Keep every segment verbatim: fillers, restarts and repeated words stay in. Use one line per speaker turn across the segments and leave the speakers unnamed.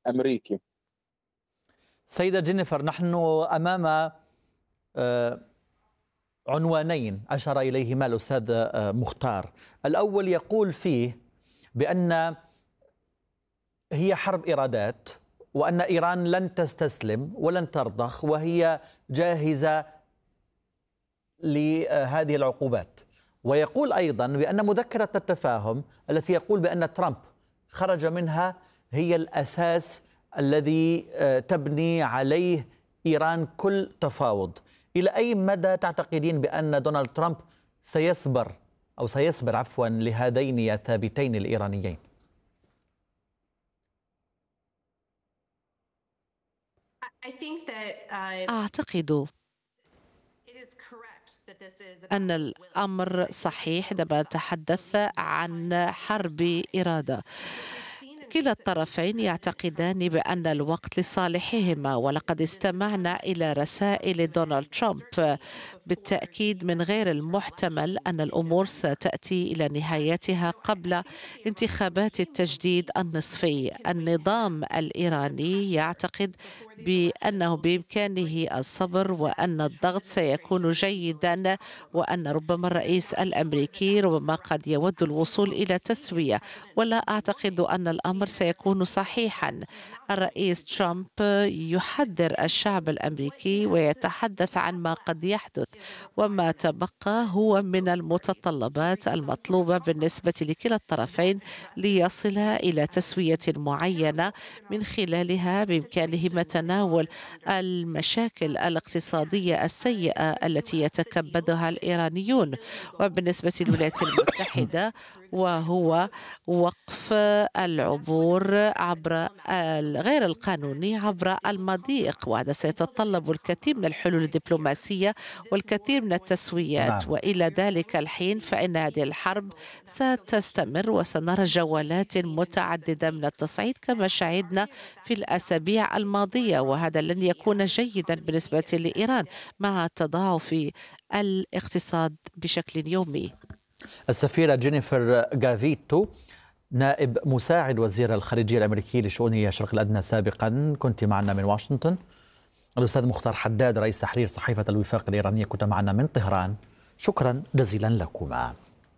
أمريكي.
سيدة جينيفر، نحن أمام عنوانين أشار إليهما الأستاذ مختار. الأول يقول فيه بأن هي حرب إرادات، وأن إيران لن تستسلم ولن ترضخ، وهي جاهزة لهذه العقوبات. ويقول أيضا بأن مذكرة التفاهم التي يقول بأن ترامب خرج منها هي الأساس الذي تبني عليه إيران كل تفاوض. إلى أي مدى تعتقدين بأن دونالد ترامب سيصبر أو سيصبر عفوا لهذين الثابتين الإيرانيين؟
أعتقد أن الأمر صحيح عندما نتحدث عن حرب إرادة. كلا الطرفين يعتقدان بأن الوقت لصالحهما، ولقد استمعنا إلى رسائل دونالد ترامب. بالتأكيد من غير المحتمل أن الأمور ستأتي إلى نهايتها قبل انتخابات التجديد النصفي. النظام الإيراني يعتقد بأنه بإمكانه الصبر، وأن الضغط سيكون جيدا، وأن ربما الرئيس الأمريكي ربما قد يود الوصول إلى تسوية، ولا أعتقد أن الأمر سيكون صحيحا. الرئيس ترامب يحذر الشعب الأمريكي ويتحدث عن ما قد يحدث، وما تبقى هو من المتطلبات المطلوبة بالنسبة لكلا الطرفين ليصلا إلى تسوية معينة من خلالها بإمكانهما تناول المشاكل الاقتصادية السيئة التي يتكبدها الإيرانيون. وبالنسبة للولايات المتحدة وهو وقف العبور عبر غير القانوني عبر المضيق، وهذا سيتطلب الكثير من الحلول الدبلوماسية والكثير من التسويات. نعم. وإلى ذلك الحين فإن هذه الحرب ستستمر، وسنرى جولات متعددة من التصعيد كما شاهدنا في الأسابيع الماضية، وهذا لن يكون جيدا بالنسبة لإيران مع تضاعف الاقتصاد بشكل يومي.
السفيرة جينيفر غافيتو، نائب مساعد وزير الخارجية الأمريكي لشؤون الشرق الأدنى سابقا، كنت معنا من واشنطن. الأستاذ مختار حداد، رئيس تحرير صحيفة الوفاق الإيرانية، كنت معنا من طهران. شكرا جزيلا لكما.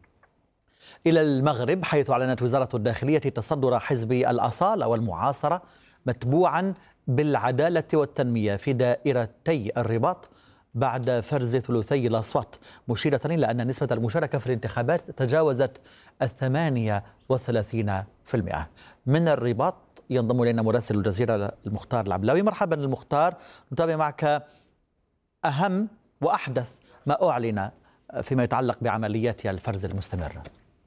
إلى المغرب، حيث أعلنت وزارة الداخلية تصدر حزب الأصالة والمعاصرة متبوعا بالعدالة والتنمية في دائرتي الرباط بعد فرز ثلثي الأصوات، مشيرة إلى أن نسبة المشاركة في الانتخابات تجاوزت الثمانية وثلاثين في المئة. من الرباط ينضم إلينا مراسل الجزيرة المختار العبلاوي. مرحبا المختار، نتابع معك أهم وأحدث ما أعلن فيما يتعلق بعمليات الفرز المستمرة.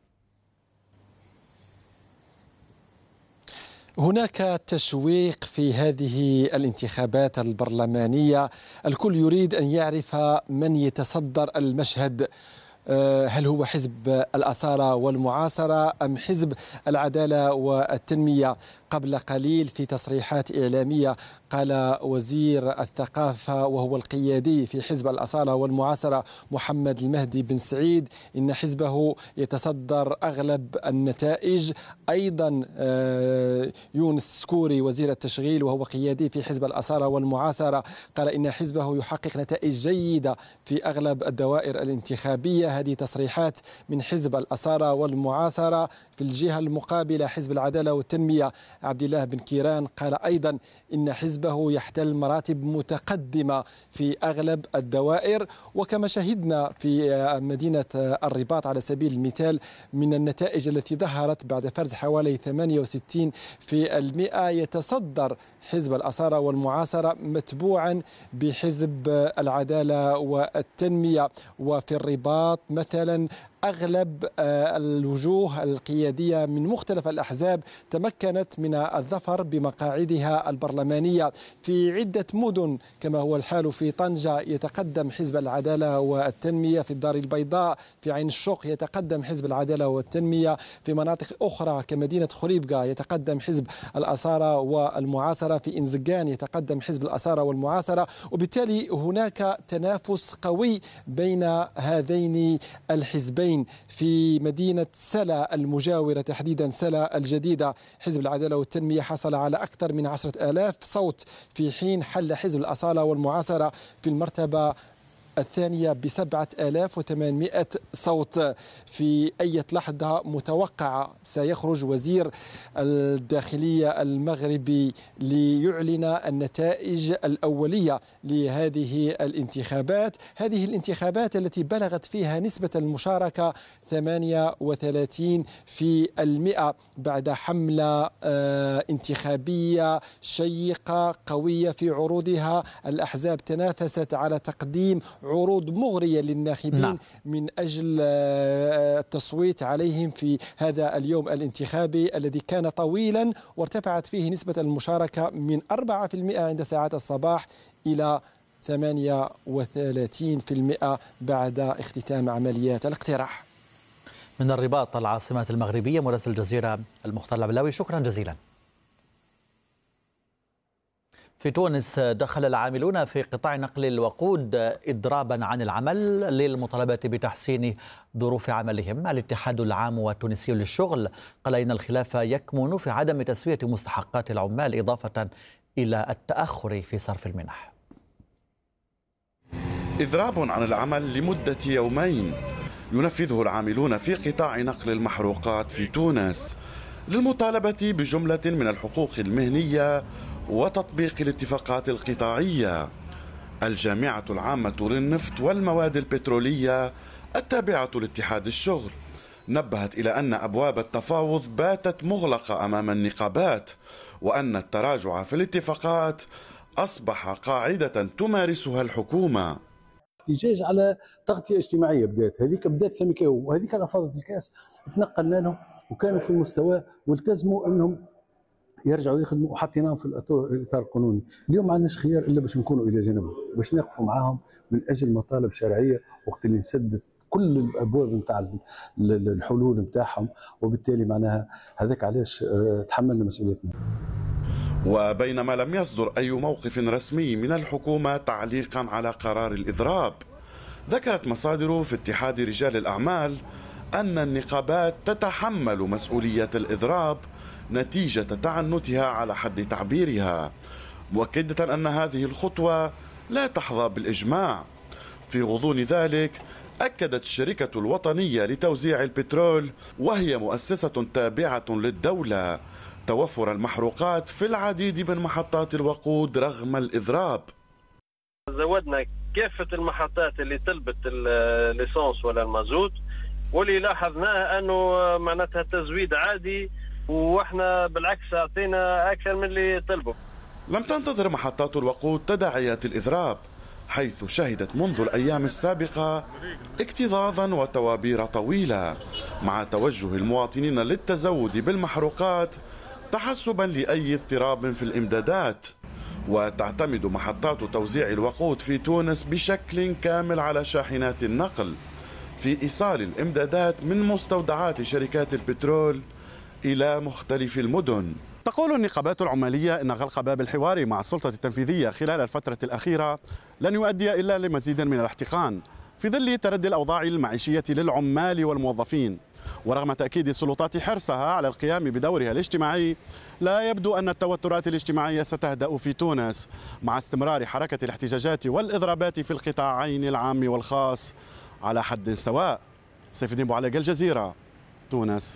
هناك تشويق في هذه الانتخابات البرلمانية، الكل يريد أن يعرف من يتصدر المشهد. هل هو حزب الأصالة والمعاصرة أم حزب العدالة والتنمية؟ قبل قليل في تصريحات إعلامية قال وزير الثقافة وهو القيادي في حزب الأصالة والمعاصرة محمد المهدي بن سعيد إن حزبه يتصدر أغلب النتائج. أيضا يونس سكوري وزير التشغيل وهو قيادي في حزب الأصالة والمعاصرة قال إن حزبه يحقق نتائج جيدة في أغلب الدوائر الانتخابية. هذه تصريحات من حزب الأصالة والمعاصرة. في الجهة المقابلة حزب العدالة والتنمية عبد الله بن كيران قال أيضا إن حزبه يحتل مراتب متقدمة في أغلب الدوائر. وكما شهدنا في مدينة الرباط على سبيل المثال من النتائج التي ظهرت بعد فرز حوالي ثمانية وستين في المئة، يتصدر حزب الأصالة والمعاصرة متبوعا بحزب العدالة والتنمية. وفي الرباط مثلا أغلب الوجوه القيادية من مختلف الأحزاب تمكنت من الظفر بمقاعدها البرلمانية. في عدة مدن كما هو الحال في طنجة يتقدم حزب العدالة والتنمية، في الدار البيضاء في عين الشوق يتقدم حزب العدالة والتنمية، في مناطق أخرى كمدينة خريبكا يتقدم حزب الأصالة والمعاصرة، في إنزجان يتقدم حزب الأصالة والمعاصرة. وبالتالي هناك تنافس قوي بين هذين الحزبين يومين في مدينة سلا المجاورة، تحديدا سلا الجديدة، حزب العدالة والتنمية حصل على أكثر من عشرة آلاف صوت، في حين حل حزب الأصالة والمعاصرة في المرتبة الثانية بسبعة آلاف وثمانمائة صوت. في أي لحظة متوقع سيخرج وزير الداخلية المغربي ليعلن النتائج الأولية لهذه الانتخابات، هذه الانتخابات التي بلغت فيها نسبة المشاركة ثمانية وثلاثين في المئة بعد حملة انتخابية شيقة قوية في عروضها. الأحزاب تنافست على تقديم عروض مغرية للناخبين نعم. من أجل التصويت عليهم في هذا اليوم الانتخابي الذي كان طويلا، وارتفعت فيه نسبة المشاركة من أربعة بالمئة عند ساعات الصباح إلى ثمانية وثلاثين بالمئة بعد اختتام عمليات الاقتراع.
من الرباط العاصمة المغربية مراسل الجزيرة المختار العبلاوي، شكرا جزيلا. في تونس دخل العاملون في قطاع نقل الوقود إضرابا عن العمل للمطالبة بتحسين ظروف عملهم. الاتحاد العام والتونسي للشغل قال إن الخلاف يكمن في عدم تسوية مستحقات العمال إضافة إلى التأخر في صرف المنح.
إضراب عن العمل لمدة يومين ينفذه العاملون في قطاع نقل المحروقات في تونس للمطالبة بجملة من الحقوق المهنية وتطبيق الاتفاقات القطاعية. الجامعة العامة للنفط والمواد البترولية التابعة لاتحاد الشغل نبهت إلى أن أبواب التفاوض باتت مغلقة أمام النقابات، وأن التراجع في الاتفاقات أصبح قاعدة تمارسها الحكومة.
احتجاج على تغطية اجتماعية بدات، هذيك بدات ثمكاو، وهذيك على فاضت الكاس تنقلنا لهم وكانوا في المستوى والتزموا أنهم يرجعوا يخدموا وحطيناهم في الاطار القانوني. اليوم ما عندناش خيار الا باش نكونوا الى جانبهم، باش نقفوا معاهم من اجل مطالب شرعيه، وقت اللي نسدد كل الابواب نتاع الحلول نتاعهم، وبالتالي معناها هذاك علاش تحملنا مسؤوليتنا.
وبينما لم يصدر اي موقف رسمي من الحكومه تعليقا على قرار الاضراب، ذكرت مصادر في اتحاد رجال الاعمال ان النقابات تتحمل مسؤوليه الاضراب نتيجة تعنتها على حد تعبيرها، مؤكدة أن هذه الخطوة لا تحظى بالإجماع. في غضون ذلك أكدت الشركة الوطنية لتوزيع البترول، وهي مؤسسة تابعة للدولة، توفر المحروقات في العديد من محطات الوقود رغم الإضراب.
زودنا كافة المحطات اللي طلبت الليسانس ولا المازوت، واللي لاحظناه أنه معناتها تزويد عادي، واحنا بالعكس اعطينا اكثر من اللي طلبوا.
لم تنتظر محطات الوقود تداعيات الاضراب، حيث شهدت منذ الايام السابقه اكتظاظا وتوابير طويله، مع توجه المواطنين للتزود بالمحروقات تحسبا لاي اضطراب في الامدادات. وتعتمد محطات توزيع الوقود في تونس بشكل كامل على شاحنات النقل في ايصال الامدادات من مستودعات شركات البترول إلى مختلف المدن.
تقول النقابات العمالية إن غلق باب الحوار مع السلطة التنفيذية خلال الفترة الأخيرة لن يؤدي إلا لمزيد من الاحتقان في ظل تردي الأوضاع المعيشية للعمال والموظفين. ورغم تأكيد السلطات حرصها على القيام بدورها الاجتماعي، لا يبدو أن التوترات الاجتماعية ستهدأ في تونس مع استمرار حركة الاحتجاجات والإضرابات في القطاعين العام والخاص على حد سواء. سيف الدين بوعلاق، الجزيرة، تونس.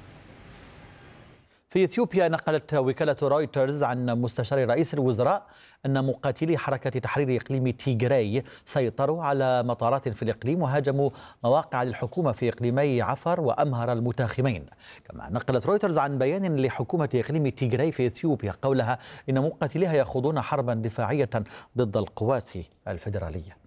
في إثيوبيا نقلت وكالة رويترز عن مستشار رئيس الوزراء أن مقاتلي حركة تحرير إقليم تيغراي سيطروا على مطارات في الإقليم وهاجموا مواقع للحكومة في إقليمي عفر وأمهر المتاخمين. كما نقلت رويترز عن بيان لحكومة إقليم تيغراي في إثيوبيا قولها إن مقاتليها يخوضون حربا دفاعية ضد القوات الفيدرالية.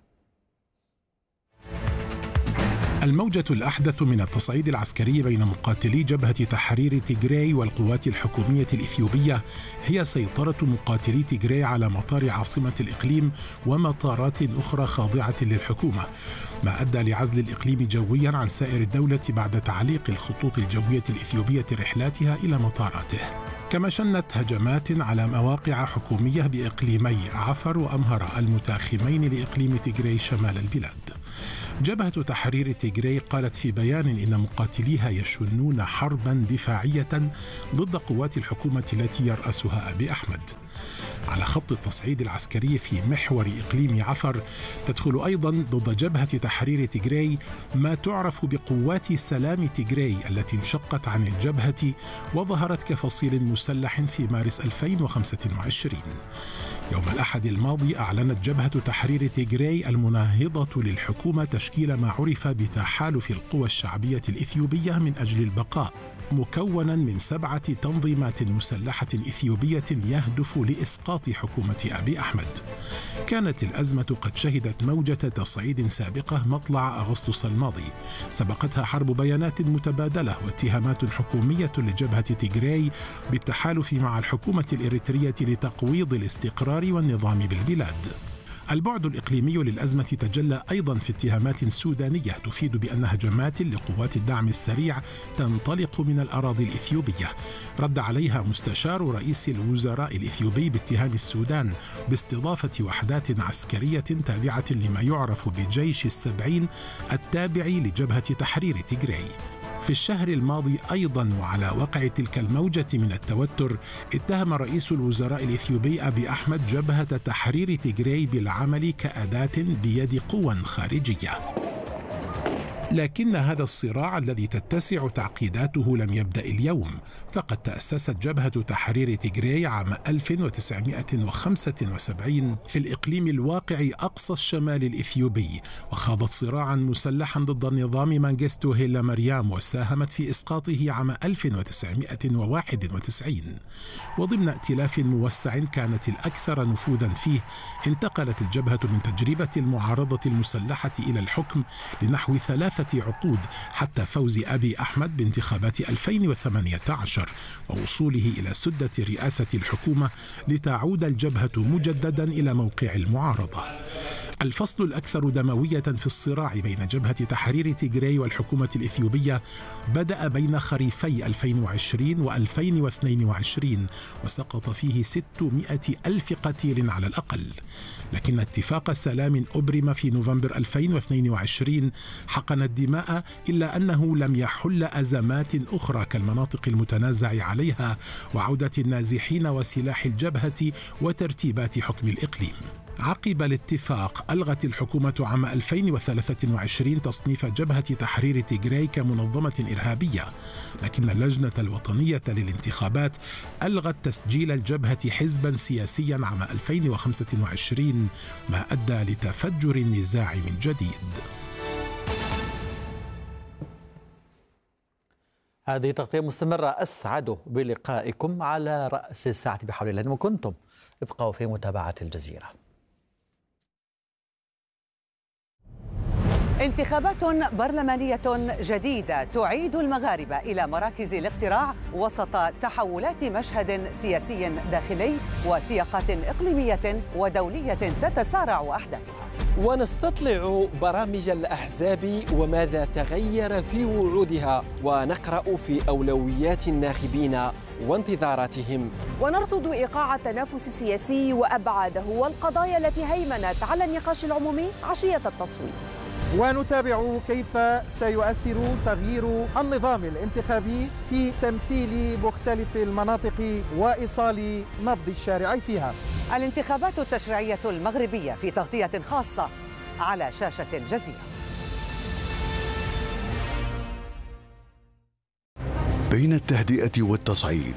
الموجة الأحدث من التصعيد العسكري بين مقاتلي جبهة تحرير تيغراي والقوات الحكومية الإثيوبية هي سيطرة مقاتلي تيغراي على مطار عاصمة الإقليم ومطارات أخرى خاضعة للحكومة، ما أدى لعزل الإقليم جويا عن سائر الدولة بعد تعليق الخطوط الجوية الإثيوبية رحلاتها إلى مطاراته. كما شنت هجمات على مواقع حكومية بإقليمي عفر وأمهر المتاخمين لإقليم تيغراي شمال البلاد. جبهة تحرير تيغراي قالت في بيان إن مقاتليها يشنون حربا دفاعية ضد قوات الحكومة التي يرأسها أبي أحمد. على خط التصعيد العسكري في محور إقليم عفر تدخل أيضا ضد جبهة تحرير تيغراي ما تعرف بقوات سلام تيغراي التي انشقت عن الجبهة وظهرت كفصيل مسلح في مارس ألفين وخمسة وعشرين. يوم الأحد الماضي أعلنت جبهة تحرير تيغراي المناهضة للحكومة تشكيل ما عرف بتحالف القوى الشعبية الإثيوبية من أجل البقاء، مكونا من سبعة تنظيمات مسلحة إثيوبية يهدف لإسقاط حكومة أبي أحمد. كانت الأزمة قد شهدت موجة تصعيد سابقة مطلع أغسطس الماضي، سبقتها حرب بيانات متبادلة واتهامات حكومية لجبهة تيغراي بالتحالف مع الحكومة الإريترية لتقويض الاستقرار والنظام بالبلاد. البعد الإقليمي للأزمة تجلى أيضا في اتهامات سودانية تفيد بأن هجمات لقوات الدعم السريع تنطلق من الأراضي الإثيوبية. رد عليها مستشار رئيس الوزراء الإثيوبي باتهام السودان باستضافة وحدات عسكرية تابعة لما يعرف بجيش السبعين التابع لجبهة تحرير تيغراي. في الشهر الماضي أيضا وعلى وقع تلك الموجة من التوتر اتهم رئيس الوزراء الإثيوبي أبي أحمد جبهة تحرير تيغراي بالعمل كأداة بيد قوى خارجية. لكن هذا الصراع الذي تتسع تعقيداته لم يبدأ اليوم، فقد تأسست جبهة تحرير تيغراي عام ألف وتسعمائة وخمسة وسبعين في الإقليم الواقع أقصى الشمال الإثيوبي، وخاضت صراعا مسلحا ضد النظام مانغستو هيلا مريم وساهمت في إسقاطه عام ألف وتسعمائة وواحد وتسعين. وضمن ائتلاف موسع كانت الأكثر نفوذا فيه انتقلت الجبهة من تجربة المعارضة المسلحة إلى الحكم لنحو ثلاث عقود حتى فوز أبي أحمد بانتخابات ألفين وثمانية عشر ووصوله إلى سدة رئاسة الحكومة لتعود الجبهة مجددا إلى موقع المعارضة. الفصل الأكثر دموية في الصراع بين جبهة تحرير تيغراي والحكومة الإثيوبية بدأ بين خريفي ألفين وعشرين وألفين واثنين وعشرين وسقط فيه ستمائة ألف قتيل على الأقل. لكن اتفاق سلام أبرم في نوفمبر ألفين واثنين وعشرين حقن الدماء، إلا أنه لم يحل أزمات أخرى كالمناطق المتنازع عليها وعودة النازحين وسلاح الجبهة وترتيبات حكم الإقليم. عقب الاتفاق ألغت الحكومة عام ألفين وثلاثة وعشرين تصنيف جبهة تحرير تيغراي كمنظمة إرهابية، لكن اللجنة الوطنية للانتخابات ألغت تسجيل الجبهة حزبا سياسيا عام ألفين وخمسة وعشرين، ما أدى لتفجر النزاع من جديد.
هذه تغطية مستمرة، أسعد بلقائكم على رأس الساعة بحول الله وكنتم ابقوا في متابعة الجزيرة.
انتخابات برلمانية جديدة تعيد المغاربة إلى مراكز الاقتراع وسط تحولات مشهد سياسي داخلي وسياقات إقليمية ودولية تتسارع أحداثها.
ونستطلع برامج الأحزاب وماذا تغير في وعودها، ونقرأ في أولويات الناخبين وانتظاراتهم،
ونرصد إيقاع التنافس السياسي وأبعاده والقضايا التي هيمنت على النقاش العمومي عشية التصويت،
ونتابع كيف سيؤثر تغيير النظام الانتخابي في تمثيل مختلف المناطق وإيصال نبض الشارع فيها.
الانتخابات التشريعية المغربية في تغطية خاصة على شاشة الجزيرة.
بين التهدئة والتصعيد،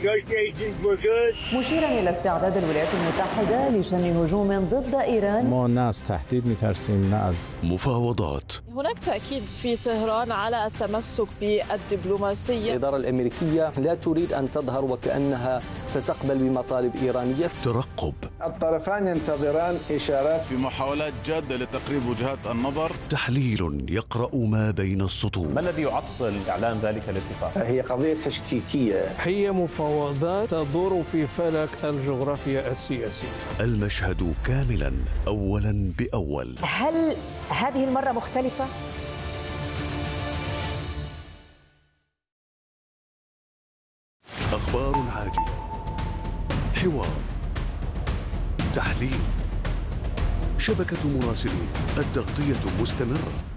مشيرا إلى استعداد الولايات المتحدة لشن هجوم ضد إيران.
ما الناس تهديد مترسين الناس.
مفاوضات.
هناك تأكيد في طهران على التمسك بالدبلوماسية.
الإدارة الأمريكية لا تريد أن تظهر وكأنها ستقبل بمطالب إيرانية.
ترقب.
الطرفان ينتظران إشارات
في محاولات جادة لتقريب وجهات النظر.
تحليل يقرأ ما بين السطور.
ما الذي يعطل إعلان ذلك الاتفاق؟
هي قضية تشكيكية،
هي مفاوضات تدور في فلك الجغرافيا السياسية.
المشهد كاملا أولا بأول.
هل هذه المرة مختلفة؟
أخبار عاجلة، حوار، تحليل، شبكة مراسلين، التغطية مستمرة.